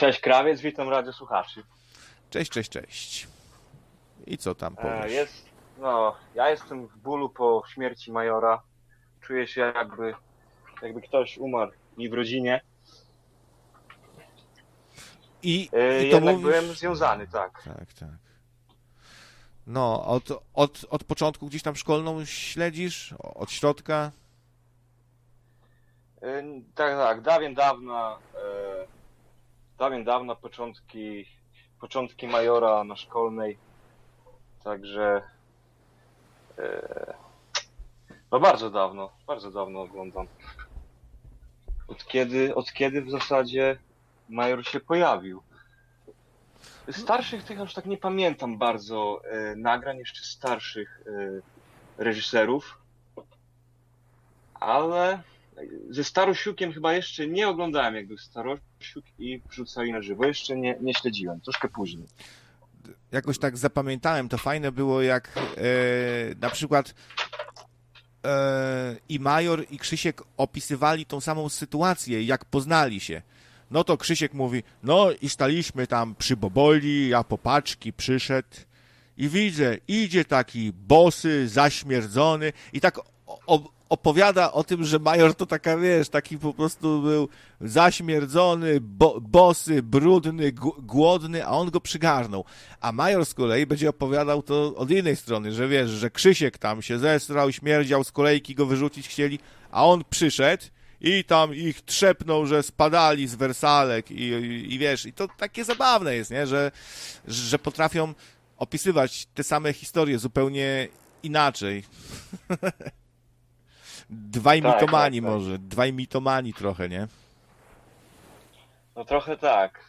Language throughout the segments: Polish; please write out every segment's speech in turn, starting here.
Cześć Krawiec, witam radiosłuchaczy. Cześć, cześć, cześć. I co tam powiesz? Ja jestem w bólu po śmierci Majora. Czuję się jakby ktoś umarł mi w rodzinie. I to Jednak mówisz... byłem związany, tak. Tak, tak. No, od początku gdzieś tam szkolną śledzisz? Od środka? Tak, dawien dawna początki Majora na szkolnej. Także no bardzo dawno oglądam. Od kiedy w zasadzie Major się pojawił. Starszych tych aż tak nie pamiętam bardzo nagrań jeszcze starszych reżyserów, ale ze Starosiukiem chyba jeszcze nie oglądałem, jak był Starosiuk i wrzucali na żywo. Jeszcze nie śledziłem, troszkę później. Jakoś tak zapamiętałem, to fajne było, jak na przykład i Major, i Krzysiek opisywali tą samą sytuację, jak poznali się. No to Krzysiek mówi, no i staliśmy tam przy Boboli, ja po paczki przyszedł i widzę, idzie taki bosy, zaśmierdzony i tak opowiada o tym, że Major to taka, wiesz, taki po prostu był zaśmierdzony, bosy, brudny, głodny, a on go przygarnął. A Major z kolei będzie opowiadał to od innej strony, że wiesz, że Krzysiek tam się zesrał, śmierdział, z kolejki go wyrzucić chcieli, a on przyszedł i tam ich trzepnął, że spadali z wersalek i wiesz, i to takie zabawne jest, nie, że potrafią opisywać te same historie zupełnie inaczej. Dwaj mitomani może, dwaj mitomani trochę, nie? No trochę tak.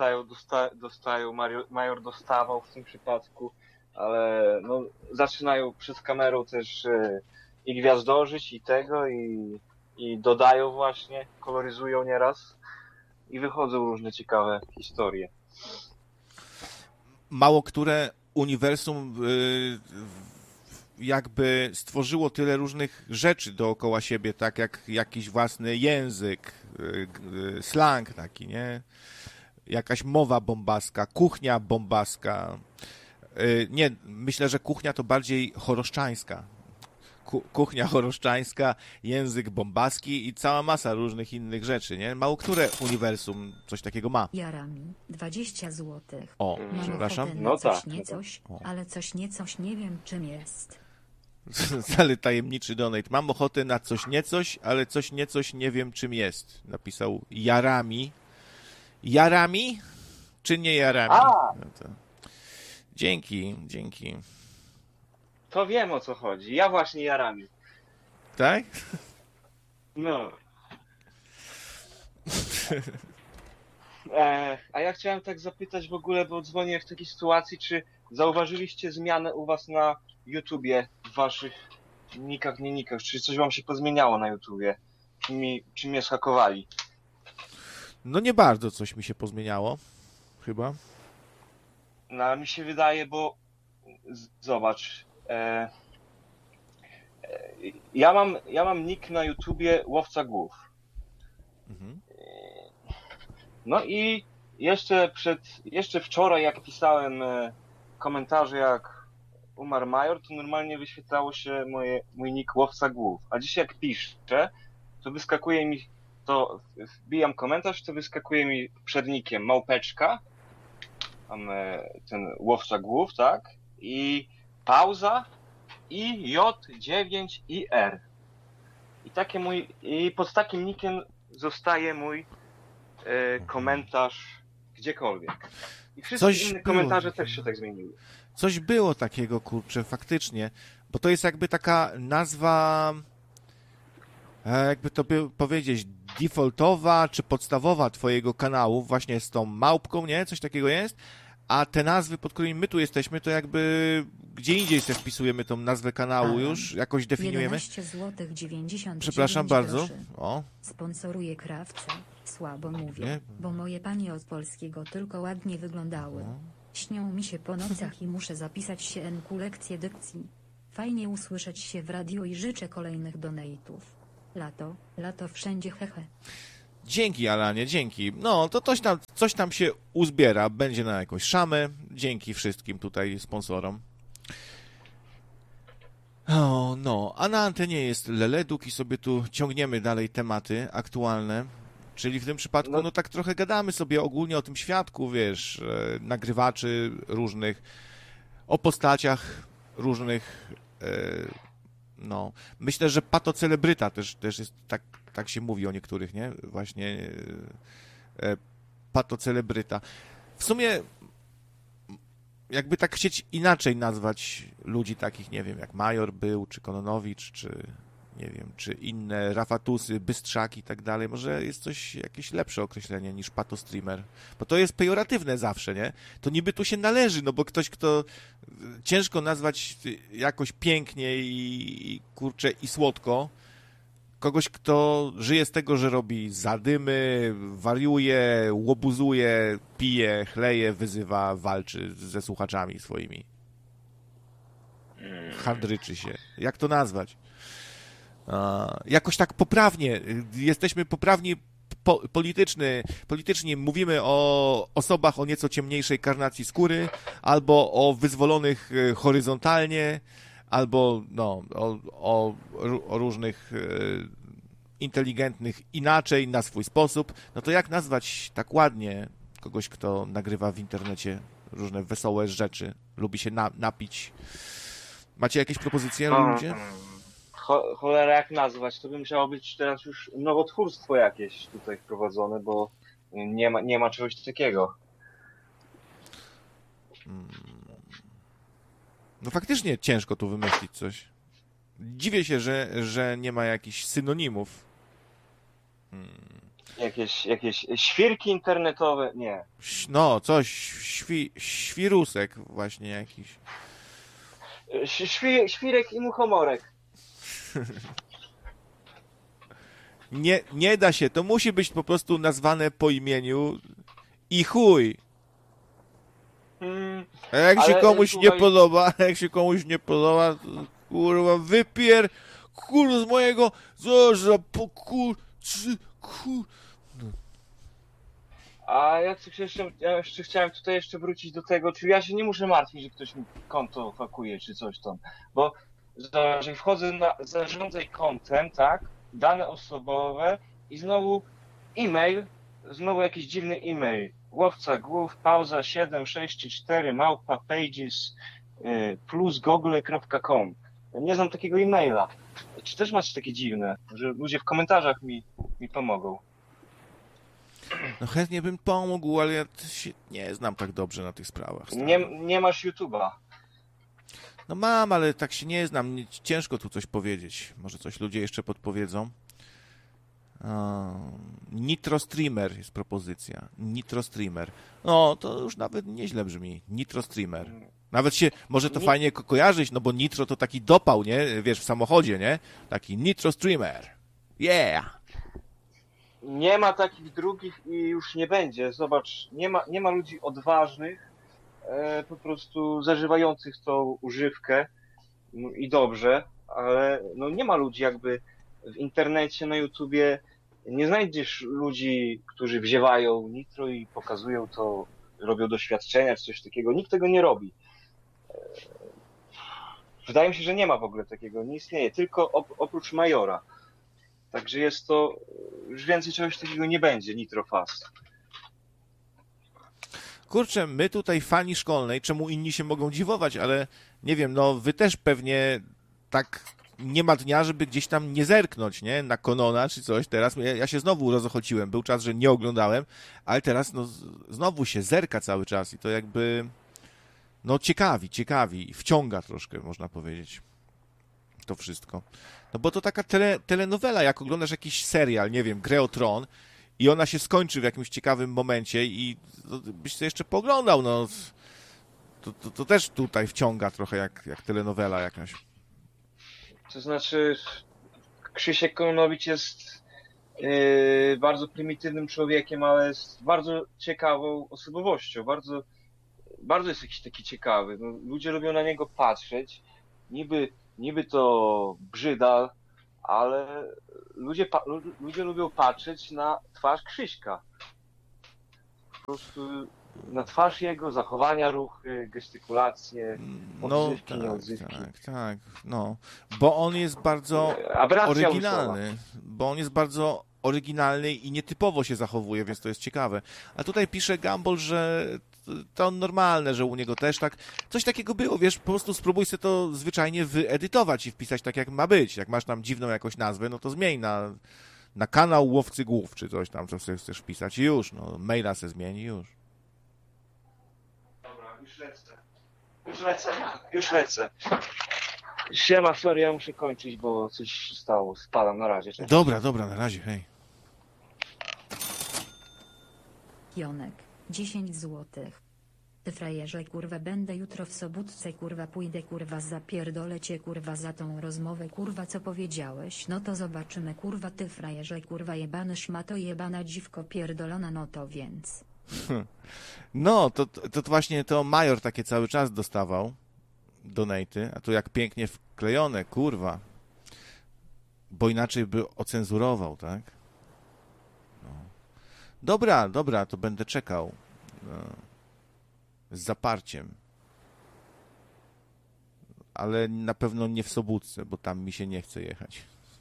Major dostawał w tym przypadku, ale no, zaczynają przed kamerą też i gwiazdożyć i tego i dodają właśnie, koloryzują nieraz i wychodzą różne ciekawe historie. Mało które uniwersum jakby stworzyło tyle różnych rzeczy dookoła siebie, tak jak jakiś własny język, slang taki, nie? Jakaś mowa bombaska, kuchnia bombaska. Nie, myślę, że kuchnia to bardziej choroszczańska. Kuchnia choroszczańska, język bombaski i cała masa różnych innych rzeczy, nie? Mało które uniwersum coś takiego ma. Jarami, 20 złotych. O, Mam przepraszam. No tak. Ale coś niecoś nie wiem czym jest. Ale tajemniczy donate. Mam ochotę na coś niecoś, ale coś niecoś nie wiem czym jest. Napisał Jarami. Jarami? Czy nie Jarami? No to... Dzięki. To wiem, o co chodzi. Ja właśnie Jarami. Tak? No. A ja chciałem tak zapytać w ogóle, bo dzwonię w takiej sytuacji, czy zauważyliście zmianę u was na YouTubie, w waszych nikach, nie nikach, czy coś wam się pozmieniało na YouTubie? Czy mnie schakowali? No nie bardzo coś mi się pozmieniało, chyba. No ale mi się wydaje, bo zobacz, ja mam nick na YouTubie Łowca Głów. Mhm. No i jeszcze wczoraj, jak pisałem komentarze, jak umarł Major, to normalnie wyświetlało się mój nick Łowca Głów. A dzisiaj jak piszę, to wyskakuje mi, to wbijam komentarz, to wyskakuje mi przed nickiem małpeczka, tam ten Łowca Głów, tak? I pauza, i J, 9 i R. I pod takim nickiem zostaje mój komentarz gdziekolwiek. I wszystkie inne komentarze też się tak zmieniły. Coś było takiego, kurczę, faktycznie. Bo to jest jakby taka nazwa, jakby to powiedzieć, defaultowa czy podstawowa twojego kanału, właśnie z tą małpką, nie? Coś takiego jest. A te nazwy, pod którymi my tu jesteśmy, to jakby gdzie indziej sobie wpisujemy tą nazwę kanału już, jakoś definiujemy. 11 zł 99 Przepraszam bardzo. O. Sponsoruję krawca. Słabo mówię, Nie? bo moje panie od polskiego tylko ładnie wyglądały. Śnią mi się po nocach i muszę zapisać się NQ lekcję dykcji. Fajnie usłyszeć się w radio i życzę kolejnych donate'ów. Lato wszędzie hehe. Dzięki, Alanie, dzięki. No, to coś tam się uzbiera, będzie na jakąś szamę. Dzięki wszystkim tutaj sponsorom. O, no, a na antenie jest Leleduk i sobie tu ciągniemy dalej tematy aktualne. Czyli w tym przypadku, no tak trochę gadamy sobie ogólnie o tym świadku, wiesz, nagrywaczy różnych, o postaciach różnych, no. Myślę, że patocelebryta też jest, tak się mówi o niektórych, nie? Właśnie patocelebryta. W sumie jakby tak chcieć inaczej nazwać ludzi takich, nie wiem, jak Major był, czy Kononowicz, czy nie wiem, czy inne Rafatusy, Bystrzaki i tak dalej, może jest jakieś lepsze określenie niż patostreamer, bo to jest pejoratywne zawsze, nie? To niby tu się należy, no bo ktoś, kto ciężko nazwać jakoś pięknie i kurczę i słodko, kogoś, kto żyje z tego, że robi zadymy, wariuje, łobuzuje, pije, chleje, wyzywa, walczy ze słuchaczami swoimi. Handryczy się. Jak to nazwać? Jakoś tak poprawnie. Jesteśmy poprawni politycznie. Mówimy o osobach o nieco ciemniejszej karnacji skóry, albo o wyzwolonych horyzontalnie, albo no, o różnych inteligentnych inaczej, na swój sposób. No to jak nazwać tak ładnie kogoś, kto nagrywa w internecie różne wesołe rzeczy, lubi się napić? Macie jakieś propozycje, ludzie? Cholera, jak nazwać? To by musiało być teraz już nowotwórstwo jakieś tutaj wprowadzone, bo nie ma czegoś takiego. No faktycznie ciężko tu wymyślić coś. Dziwię się, że nie ma jakichś synonimów. Jakieś świrki internetowe? Nie. No, coś, świrusek właśnie jakiś. Świrek i muchomorek. Nie da się, to musi być po prostu nazwane po imieniu i chuj. A jak się komuś nie podoba, to, kurwa, z mojego, co za A ja jeszcze chciałem tutaj jeszcze wrócić do tego, czy ja się nie muszę martwić, że ktoś mi konto hakuje, czy coś tam, bo że wchodzę na zarządzaj kontem, tak, dane osobowe i znowu e-mail, znowu jakiś dziwny e-mail, łowca głów, pauza 764 małpa pages plus google.com. Ja nie znam takiego e-maila. Czy też macie takie dziwne, że ludzie w komentarzach mi pomogą? No chętnie bym pomógł, ale ja się nie znam tak dobrze na tych sprawach. Nie masz YouTube'a. No mam, ale tak się nie znam. Ciężko tu coś powiedzieć. Może coś ludzie jeszcze podpowiedzą. Nitro Streamer jest propozycja. Nitro Streamer. No, to już nawet nieźle brzmi. Nitro Streamer. Nawet się może to fajnie kojarzyć, no bo nitro to taki dopał, nie? Wiesz, w samochodzie, nie? Taki Nitro Streamer. Yeah! Nie ma takich drugich i już nie będzie. Zobacz, nie ma ludzi odważnych, po prostu zażywających tą używkę i dobrze, ale no nie ma ludzi jakby w internecie, na YouTubie, nie znajdziesz ludzi, którzy wziewają nitro i pokazują to, robią doświadczenia czy coś takiego. Nikt tego nie robi. Wydaje mi się, że nie ma w ogóle takiego, nie istnieje, tylko oprócz Majora. Także jest to, już więcej czegoś takiego nie będzie, Nitro Fast. Kurczę, my tutaj fani szkolnej, czemu inni się mogą dziwować, ale nie wiem, no wy też pewnie tak nie ma dnia, żeby gdzieś tam nie zerknąć, nie? Na Konona czy coś. Teraz ja się znowu rozochociłem, był czas, że nie oglądałem, ale teraz no znowu się zerka cały czas i to jakby no ciekawi, wciąga troszkę, można powiedzieć. To wszystko. No bo to taka telenowela, jak oglądasz jakiś serial, nie wiem, Grę o Tron i ona się skończy w jakimś ciekawym momencie i byś sobie jeszcze pooglądał, no to też tutaj wciąga trochę jak telenowela jakaś. To znaczy, Krzysiek Kononowicz jest bardzo prymitywnym człowiekiem, ale jest bardzo ciekawą osobowością, bardzo jest jakiś taki ciekawy. No, ludzie lubią na niego patrzeć, niby to brzydal, ale ludzie lubią patrzeć na twarz Krzyśka. Po prostu na twarz jego, zachowania, ruchy, gestykulacje, odzywki, nieodzywki. Tak, no. Bo on jest bardzo Aberracja oryginalny. Bo on jest bardzo oryginalny i nietypowo się zachowuje, więc to jest ciekawe. A tutaj pisze Gumball, że to normalne, że u niego też tak. Coś takiego było, wiesz, po prostu spróbuj sobie to zwyczajnie wyedytować i wpisać tak, jak ma być. Jak masz tam dziwną jakąś nazwę, no to zmień na kanał Łowcy Głów, czy coś tam, co sobie chcesz wpisać i już, no. Maila se zmieni już. Dobra, już lecę. Siema, sorry, ja muszę kończyć, bo coś stało. Spadam, na razie. Cześć. Dobra, na razie, hej. Jonek, 10 złotych. Ty frajerze kurwa, będę jutro w Sobótce kurwa, pójdę kurwa, zapierdolę cię kurwa za tą rozmowę kurwa, co powiedziałeś, no to zobaczymy kurwa, ty frajerze kurwa, jebany szmato, jebana dziwko pierdolona, no to więc. No, to właśnie to Major takie cały czas dostawał donaty, a tu jak pięknie wklejone, kurwa. Bo inaczej by ocenzurował, tak? No. Dobra, to będę czekał. No. Z zaparciem. Ale na pewno nie w Sobótce, bo tam mi się nie chce jechać.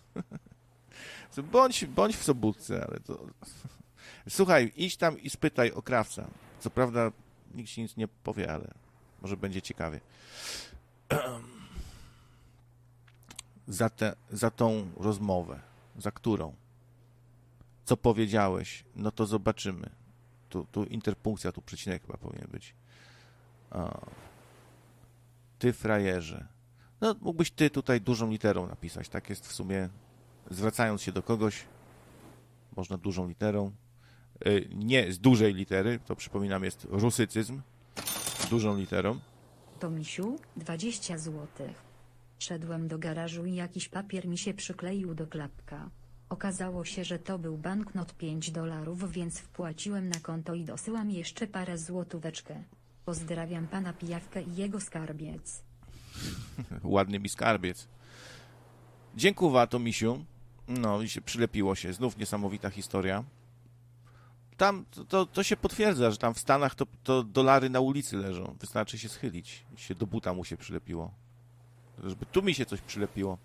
Bądź w Sobótce, ale to... Słuchaj, idź tam i spytaj o krawca. Co prawda nikt ci nic nie powie, ale może będzie ciekawie. Za tą rozmowę. Za którą? Co powiedziałeś? No to zobaczymy. Tu interpunkcja, tu przecinek chyba powinien być. Ty frajerze. No mógłbyś ty tutaj dużą literą napisać. Tak jest w sumie, zwracając się do kogoś, można dużą literą. Nie z dużej litery, to przypominam jest rusycyzm. Dużą literą. To misiu, 20 złotych. Szedłem do garażu i jakiś papier mi się przykleił do klapka. Okazało się, że to był banknot $5, więc wpłaciłem na konto i dosyłam jeszcze parę złotóweczkę. Pozdrawiam pana Pijawkę i jego skarbiec. Ładny mi skarbiec. Dziękuję, to misiu. No i się przylepiło się. Znów niesamowita historia. Tam to się potwierdza, że tam w Stanach to dolary na ulicy leżą. Wystarczy się schylić. Się do buta mu się przylepiło. Żeby tu mi się coś przylepiło.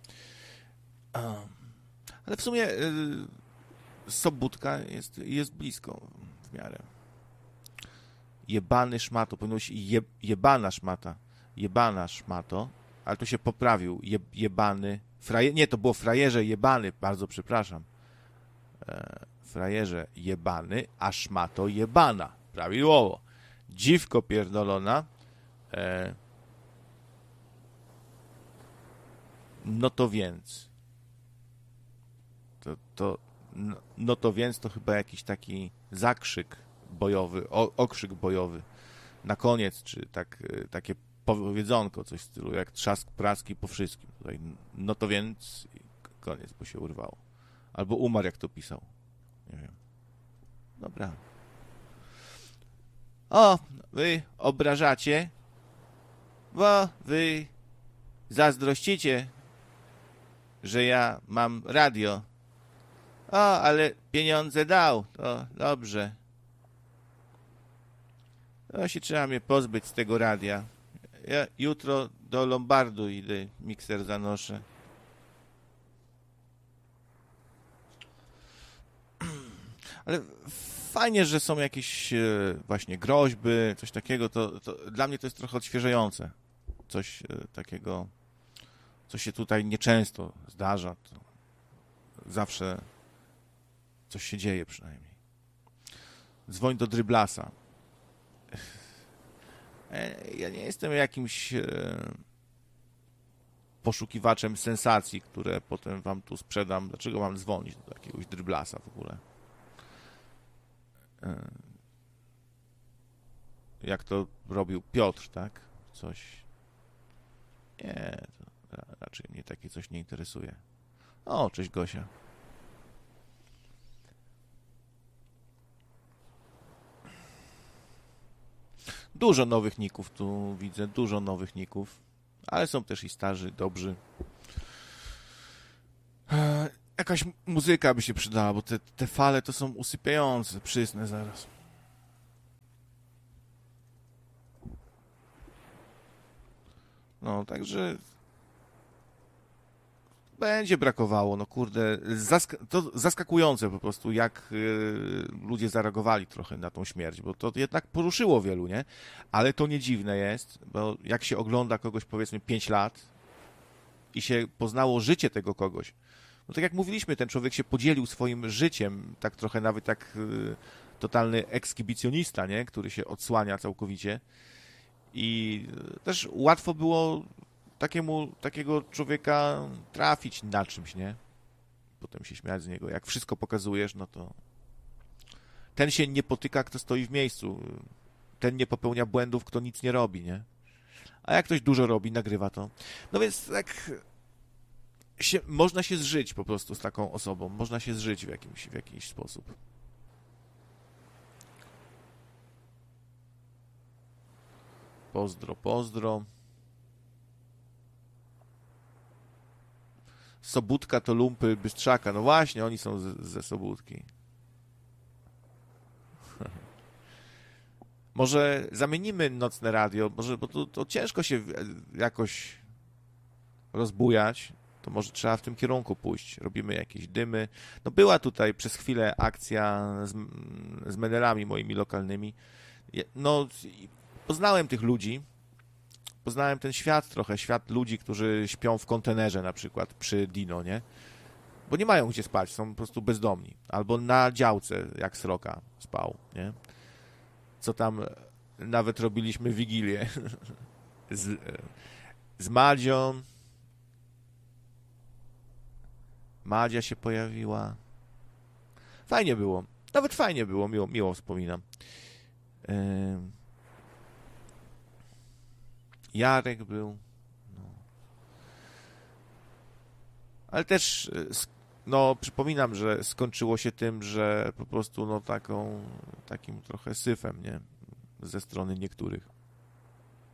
Ale w sumie Sobótka jest blisko w miarę. Jebany szmato. Powinno być jebana szmata. Jebana szmato. Ale to się poprawił. Jebany. Nie, to było frajerze jebany. Bardzo przepraszam. Frajerze jebany, a szmato jebana. Prawidłowo. Dziwko pierdolona. No to więc. No to więc to chyba jakiś taki zakrzyk bojowy, okrzyk bojowy. Na koniec, czy takie powiedzonko, coś w stylu jak trzask praski po wszystkim. Tutaj, no to więc koniec, bo się urwało. Albo umarł, jak to pisał. Nie wiem. Dobra. O, wy obrażacie, bo wy zazdrościcie, że ja mam radio. O, ale pieniądze dał, to dobrze. To się trzeba mnie pozbyć z tego radia. Ja jutro do Lombardu idę, mikser zanoszę. Ale fajnie, że są jakieś właśnie groźby, coś takiego, to dla mnie to jest trochę odświeżające. Coś takiego, co się tutaj nieczęsto zdarza. To zawsze coś się dzieje przynajmniej. Dzwoń do Dryblasa. Ja nie jestem jakimś poszukiwaczem sensacji, które potem wam tu sprzedam. Dlaczego mam dzwonić do jakiegoś Dryblasa w ogóle? Jak to robił Piotr, tak? Coś. Nie, to raczej mnie takie coś nie interesuje. O, cześć Gosia. Dużo nowych ników tu widzę, dużo nowych ników, ale są też i starzy, dobrzy. jakaś muzyka by się przydała, bo te fale to są usypiające, przysnę zaraz. No, także będzie brakowało, no kurde, to zaskakujące po prostu, jak ludzie zareagowali trochę na tą śmierć, bo to jednak poruszyło wielu, nie? Ale to nie dziwne jest, bo jak się ogląda kogoś, powiedzmy, 5 lat i się poznało życie tego kogoś, no tak jak mówiliśmy, ten człowiek się podzielił swoim życiem, tak trochę nawet jak totalny ekshibicjonista, nie? Który się odsłania całkowicie i też łatwo było takiego człowieka trafić na czymś, nie? Potem się śmiać z niego. Jak wszystko pokazujesz, no to ten się nie potyka, kto stoi w miejscu. Ten nie popełnia błędów, kto nic nie robi, nie? A jak ktoś dużo robi, nagrywa to. No więc tak można się zżyć po prostu z taką osobą. Można się zżyć w jakiś sposób. Pozdro, pozdro. Sobótka to lumpy Bystrzaka. No właśnie, oni są ze Sobótki. Może zamienimy nocne radio, może, bo to ciężko się jakoś rozbujać, to może trzeba w tym kierunku pójść. Robimy jakieś dymy. No była tutaj przez chwilę akcja z menelami moimi lokalnymi. No, poznałem tych ludzi, poznałem ten świat trochę, świat ludzi, którzy śpią w kontenerze na przykład przy Dino, nie? Bo nie mają gdzie spać, są po prostu bezdomni. Albo na działce, jak Sroka spał, nie? Co tam nawet robiliśmy wigilię z Madzią. Madzia się pojawiła. Fajnie było. Nawet fajnie było, miło wspominam. Jarek był. No. Ale też no, przypominam, że skończyło się tym, że po prostu no takim trochę syfem, nie? Ze strony niektórych.